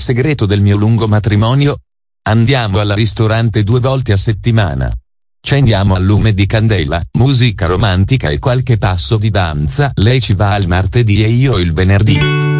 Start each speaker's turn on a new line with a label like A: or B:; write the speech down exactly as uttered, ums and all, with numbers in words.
A: segreto del mio lungo matrimonio? Andiamo al ristorante due volte a settimana. Ceniamo al lume di candela, musica romantica e qualche passo di danza. Lei ci va il martedì e io il venerdì.